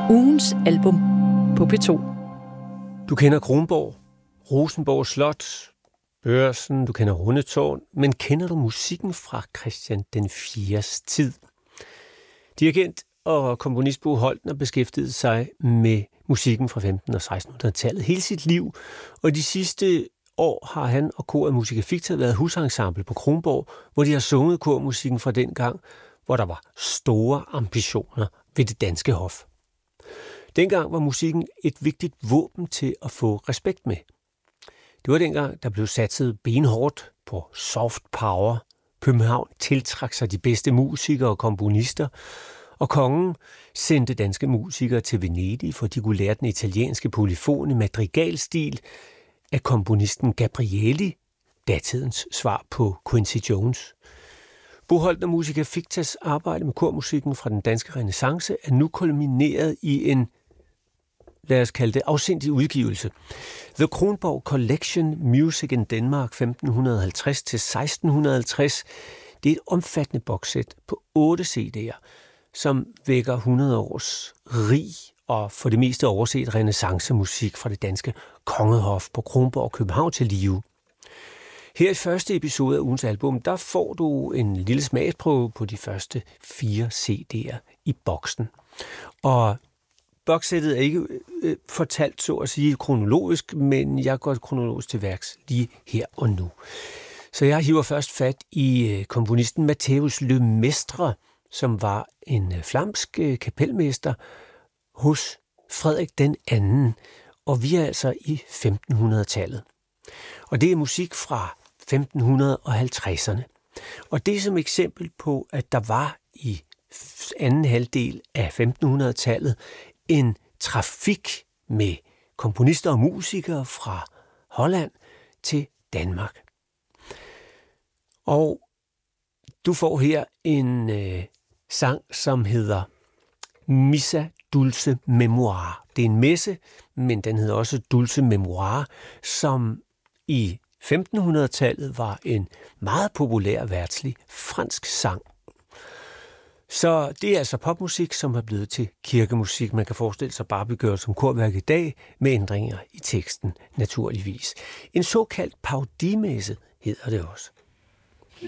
Ugens album på P2. Du kender Kronborg, Rosenborg Slot, Børsen, du kender Rundetårn, men kender du musikken fra Christian den 4's tid? Dirigent og komponist Bo Holten har beskæftiget sig med musikken fra 1500- og 1600-tallet hele sit liv, og de sidste år har han og koret Musica Ficta været husensemble på Kronborg, hvor de har sunget kormusikken fra den gang, hvor der var store ambitioner ved det danske hof. Dengang var musikken et vigtigt våben til at få respekt med. Det var dengang, der blev satset benhårdt på soft power. København tiltrak sig de bedste musikere og komponister, og kongen sendte danske musikere til Venedig, for de kunne lære den italienske polyfone madrigalstil af komponisten Gabrieli, datidens svar på Quincy Jones. Bo Holten og Musica Fictas arbejde med kormusikken fra den danske renæssance er nu kulmineret i en, lad os kalde det, afsindig udgivelse. The Kronborg Collection Music in Denmark 1550-1650. Det er et omfattende bokssæt på 8 CD'er, som vækker 100 års rig og for det meste overset renæssancemusik fra det danske kongehof på Kronborg og København til live. Her i første episode af ugens album, der får du en lille smagsprøve på de første 4 CD'er i boksen. Og bokssættet er ikke fortalt, så at sige, kronologisk, men jeg går kronologisk til værks lige her og nu. Så jeg hiver først fat i komponisten Matthæus Lemestre, som var en flamsk kapelmester hos Frederik den anden, og vi er altså i 1500-tallet. Og det er musik fra 1550'erne. Og det er som eksempel på, at der var i anden halvdel af 1500-tallet en trafik med komponister og musikere fra Holland til Danmark. Og du får her en sang, som hedder Missa Dulce Memoire. Det er en messe, men den hedder også Dulce Memoire, som i 1500-tallet var en meget populær verdslig fransk sang. Så det er altså popmusik, som er blevet til kirkemusik. Man kan forestille sig Barbie Girl som korværk i dag, med ændringer i teksten naturligvis. En såkaldt parodimesse hedder det også.